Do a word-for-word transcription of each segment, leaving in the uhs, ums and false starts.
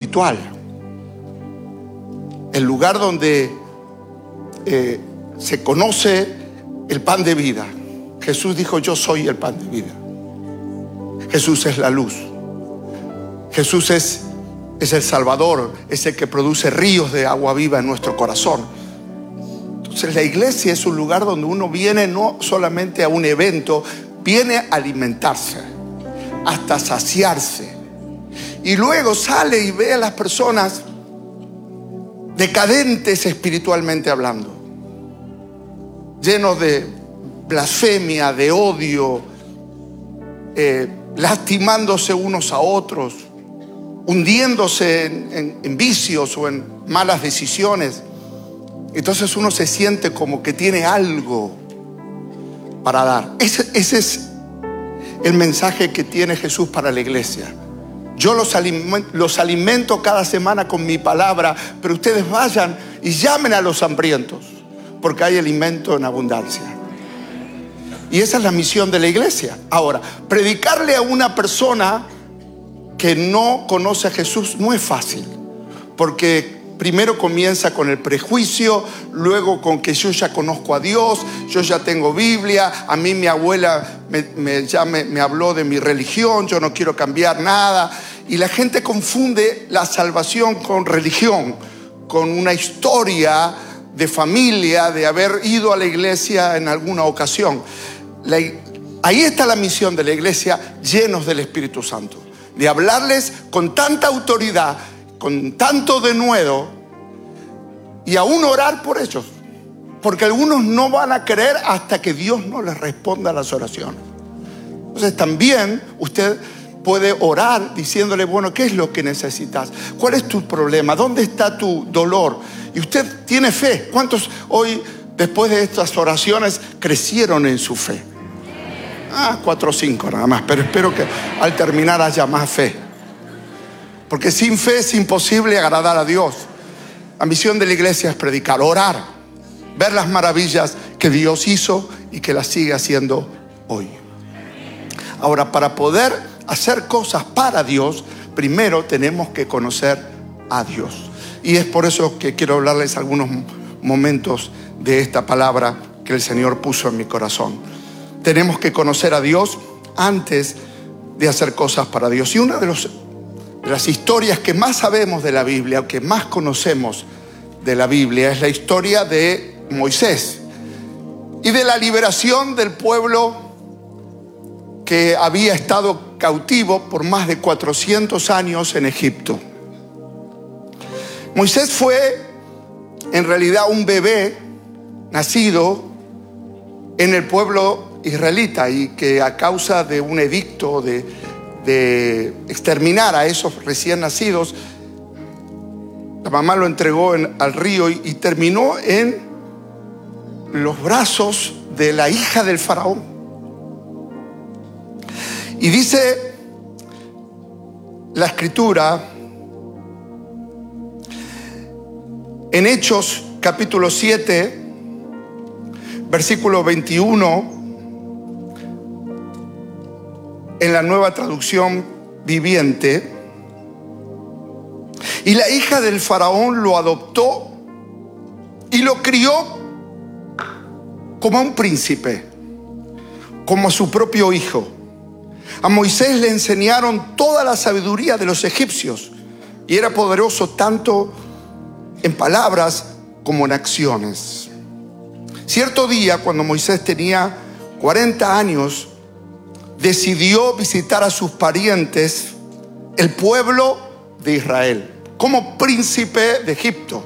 espiritual, el lugar donde eh, se conoce el pan de vida. Jesús dijo: yo soy el pan de vida. Jesús es la luz. Jesús es, es el Salvador, es el que produce ríos de agua viva en nuestro corazón. Entonces la iglesia es un lugar donde uno viene no solamente a un evento, viene a alimentarse, hasta saciarse. Y luego sale y ve a las personas decadentes espiritualmente hablando, llenos de blasfemia, de odio, eh, lastimándose unos a otros, hundiéndose en, en, en vicios o en malas decisiones. Entonces uno se siente como que tiene algo para dar. Ese, ese es el mensaje que tiene Jesús para la iglesia. Yo los alimento, los alimento cada semana con mi palabra, pero ustedes vayan y llamen a los hambrientos, porque hay alimento en abundancia. Y esa es la misión de la iglesia. Ahora, predicarle a una persona que no conoce a Jesús no es fácil, porque primero comienza con el prejuicio, luego con que yo ya conozco a Dios, yo ya tengo Biblia, a mí mi abuela me, me, ya me, me habló de mi religión, yo no quiero cambiar nada. Y la gente confunde la salvación con religión, con una historia de familia, de haber ido a la iglesia en alguna ocasión. La, ahí está la misión de la iglesia, llenos del Espíritu Santo, de hablarles con tanta autoridad, con tanto denuedo, y aún orar por ellos, porque algunos no van a creer hasta que Dios no les responda a las oraciones. Entonces también usted puede orar diciéndole: bueno, ¿qué es lo que necesitas? ¿Cuál es tu problema? ¿Dónde está tu dolor? Y usted tiene fe. ¿Cuántos hoy, después de estas oraciones, crecieron en su fe? Ah, cuatro o cinco nada más, pero espero que al terminar haya más fe, porque sin fe es imposible agradar a Dios. La misión de la iglesia es predicar, orar, ver las maravillas que Dios hizo y que las sigue haciendo hoy. Ahora, para poder hacer cosas para Dios, primero tenemos que conocer a Dios. Y es por eso que quiero hablarles algunos momentos de esta palabra que el Señor puso en mi corazón. Tenemos que conocer a Dios antes de hacer cosas para Dios. Y una de, los, de las historias que más sabemos de la Biblia, o que más conocemos de la Biblia, es la historia de Moisés y de la liberación del pueblo que había estado cautivo por más de cuatrocientos años en Egipto. Moisés fue en realidad un bebé nacido en el pueblo israelita, y que a causa de un edicto de, de exterminar a esos recién nacidos, la mamá lo entregó en, al río y, y terminó en los brazos de la hija del faraón. Y dice la escritura en Hechos capítulo siete, versículo veintiuno, en la Nueva Traducción Viviente: y la hija del faraón lo adoptó y lo crió como a un príncipe, como a su propio hijo. A Moisés le enseñaron toda la sabiduría de los egipcios, y era poderoso tanto en palabras como en acciones. Cierto día, cuando Moisés tenía cuarenta años, decidió visitar a sus parientes, el pueblo de Israel, como príncipe de Egipto.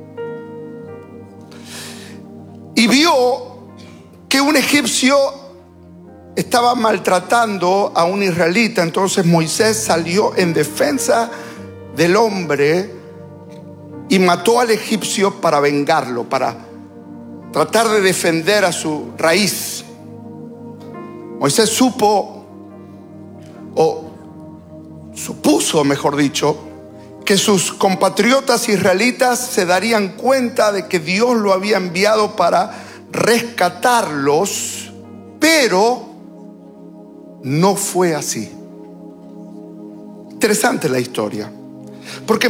Y vio que un egipcio estaba maltratando a un israelita. Entonces Moisés salió en defensa del hombre y mató al egipcio para vengarlo, para tratar de defender a su raíz. Moisés supo, o supuso, mejor dicho, que sus compatriotas israelitas se darían cuenta de que Dios lo había enviado para rescatarlos, pero no fue así. Interesante la historia, porque